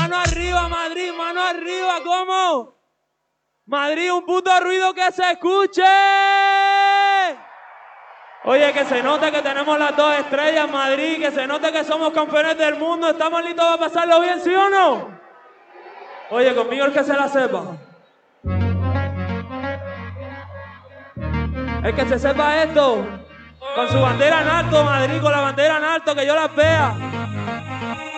mano arriba, Madrid, mano arriba, ¿cómo? Madrid, un puto ruido que se escuche. Oye, que se note que tenemos las 2 estrellas, Madrid, que se note que somos campeones del mundo. ¿Estamos listos para pasarlo bien, sí o no? Oye, conmigo el que se la sepa. El que se sepa esto, con su bandera en alto, Madrid, con la bandera en alto, que yo las vea.